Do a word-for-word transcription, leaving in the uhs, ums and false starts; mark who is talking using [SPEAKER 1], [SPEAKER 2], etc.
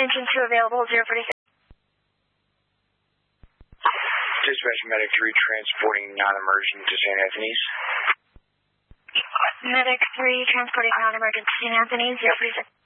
[SPEAKER 1] Engine two available, zero forty-six.
[SPEAKER 2] Dispatch Medic three transporting non-emergent to Saint Anthony's.
[SPEAKER 1] Medic three transporting non-emergent to Saint Anthony's, zero forty-six.